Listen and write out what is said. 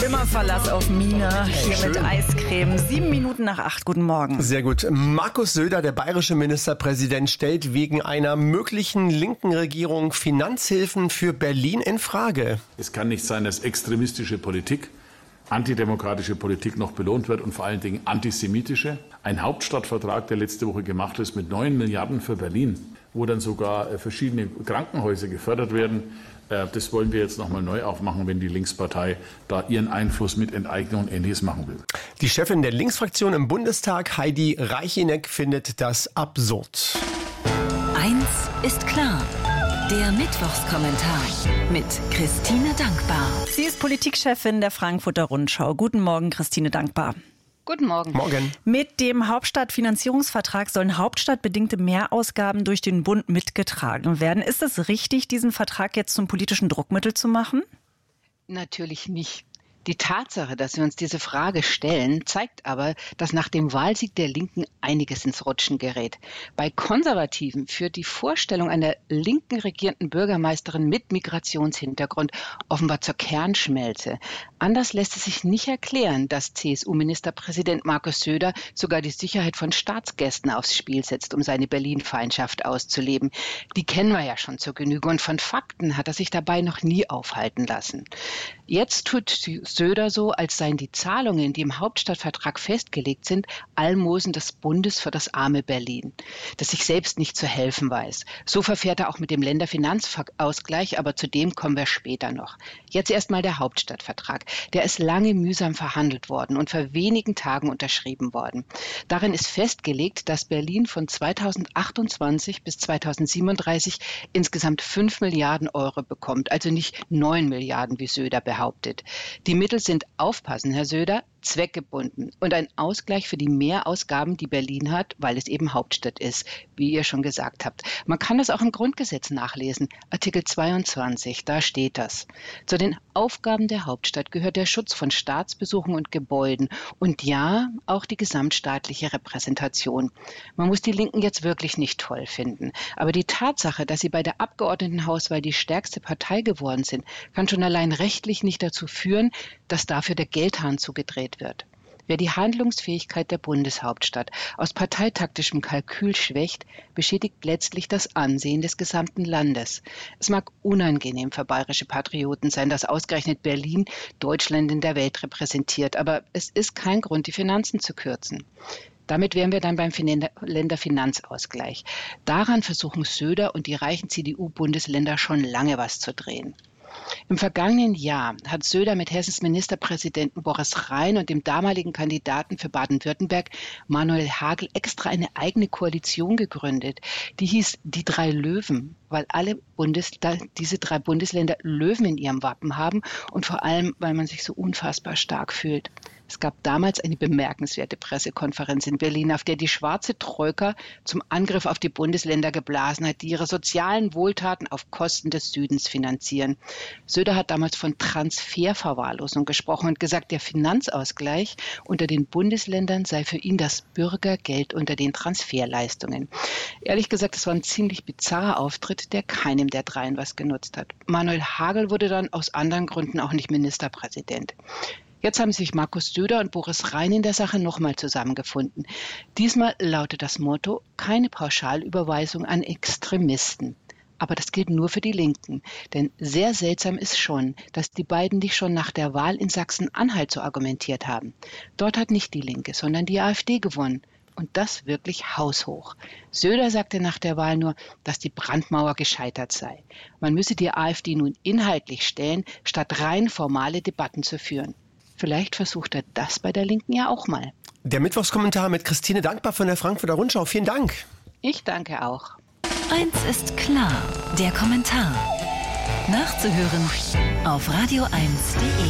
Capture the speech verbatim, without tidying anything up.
Immer Verlass auf Mine, hier Schön. mit Eiscreme. Sieben Minuten nach acht, guten Morgen. Sehr gut. Markus Söder, der bayerische Ministerpräsident, stellt wegen einer möglichen linken Regierung Finanzhilfen für Berlin in Frage. Es kann nicht sein, dass extremistische Politik, antidemokratische Politik noch belohnt wird und vor allen Dingen antisemitische. Ein Hauptstadtvertrag, der letzte Woche gemacht ist mit neun Milliarden für Berlin, wo dann sogar verschiedene Krankenhäuser gefördert werden. Das wollen wir jetzt nochmal neu aufmachen, wenn die Linkspartei da ihren Einfluss mit Enteignung und Ähnliches machen will. Die Chefin der Linksfraktion im Bundestag, Heidi Reicheneck, findet das absurd. Eins ist klar. Der Mittwochskommentar mit Christine Dankbar. Sie ist Politikchefin der Frankfurter Rundschau. Guten Morgen, Christine Dankbar. Guten Morgen. Morgen. Mit dem Hauptstadtfinanzierungsvertrag sollen hauptstadtbedingte Mehrausgaben durch den Bund mitgetragen werden. Ist es richtig, diesen Vertrag jetzt zum politischen Druckmittel zu machen? Natürlich nicht. Die Tatsache, dass wir uns diese Frage stellen, zeigt aber, dass nach dem Wahlsieg der Linken einiges ins Rutschen gerät. Bei Konservativen führt die Vorstellung einer linken regierenden Bürgermeisterin mit Migrationshintergrund offenbar zur Kernschmelze. Anders lässt es sich nicht erklären, dass C S U-Ministerpräsident Markus Söder sogar die Sicherheit von Staatsgästen aufs Spiel setzt, um seine Berlin-Feindschaft auszuleben. Die kennen wir ja schon zur Genüge und von Fakten hat er sich dabei noch nie aufhalten lassen. Jetzt tut Söder so, als seien die Zahlungen, die im Hauptstadtvertrag festgelegt sind, Almosen des Bundes für das arme Berlin, das sich selbst nicht zu helfen weiß. So verfährt er auch mit dem Länderfinanzausgleich, aber zu dem kommen wir später noch. Jetzt erstmal der Hauptstadtvertrag. Der ist lange mühsam verhandelt worden und vor wenigen Tagen unterschrieben worden. Darin ist festgelegt, dass Berlin von zweitausendachtundzwanzig bis zweitausendsiebenunddreißig insgesamt fünf Milliarden Euro bekommt, also nicht neun Milliarden, wie Söder behauptet. Die Mittel sind, aufpassen, Herr Söder, zweckgebunden und ein Ausgleich für die Mehrausgaben, die Berlin hat, weil es eben Hauptstadt ist, wie ihr schon gesagt habt. Man kann das auch im Grundgesetz nachlesen, Artikel zweiundzwanzig, da steht das. Zu den Aufgaben der Hauptstadt gehört der Schutz von Staatsbesuchen und Gebäuden und ja, auch die gesamtstaatliche Repräsentation. Man muss die Linken jetzt wirklich nicht toll finden, aber die Tatsache, dass sie bei der Abgeordnetenhauswahl die stärkste Partei geworden sind, kann schon allein rechtlich nicht dazu führen, dass dafür der Geldhahn zugedreht wird. Wer die Handlungsfähigkeit der Bundeshauptstadt aus parteitaktischem Kalkül schwächt, beschädigt letztlich das Ansehen des gesamten Landes. Es mag unangenehm für bayerische Patrioten sein, dass ausgerechnet Berlin Deutschland in der Welt repräsentiert, aber es ist kein Grund, die Finanzen zu kürzen. Damit wären wir dann beim Länderfinanzausgleich. Daran versuchen Söder und die reichen C D U-Bundesländer schon lange was zu drehen. Im vergangenen Jahr hat Söder mit Hessens Ministerpräsidenten Boris Rhein und dem damaligen Kandidaten für Baden-Württemberg Manuel Hagel extra eine eigene Koalition gegründet. Die hieß Die drei Löwen, weil alle Bundes, diese drei Bundesländer Löwen in ihrem Wappen haben und vor allem, weil man sich so unfassbar stark fühlt. Es gab damals eine bemerkenswerte Pressekonferenz in Berlin, auf der die schwarze Troika zum Angriff auf die Bundesländer geblasen hat, die ihre sozialen Wohltaten auf Kosten des Südens finanzieren. Söder hat damals von Transferverwahrlosung gesprochen und gesagt, der Finanzausgleich unter den Bundesländern sei für ihn das Bürgergeld unter den Transferleistungen. Ehrlich gesagt, das war ein ziemlich bizarrer Auftritt, der keinem der dreien was genutzt hat. Manuel Hagel wurde dann aus anderen Gründen auch nicht Ministerpräsident. Jetzt haben sich Markus Söder und Boris Rhein in der Sache nochmal zusammengefunden. Diesmal lautet das Motto, keine Pauschalüberweisung an Extremisten. Aber das gilt nur für die Linken. Denn sehr seltsam ist schon, dass die beiden nicht schon nach der Wahl in Sachsen-Anhalt so argumentiert haben. Dort hat nicht die Linke, sondern die AfD gewonnen. Und das wirklich haushoch. Söder sagte nach der Wahl nur, dass die Brandmauer gescheitert sei. Man müsse die AfD nun inhaltlich stellen, statt rein formale Debatten zu führen. Vielleicht versucht er das bei der Linken ja auch mal. Der Mittwochskommentar mit Christine Dankbar von der Frankfurter Rundschau. Vielen Dank. Ich danke auch. Eins ist klar, der Kommentar. Nachzuhören auf radio eins punkt de.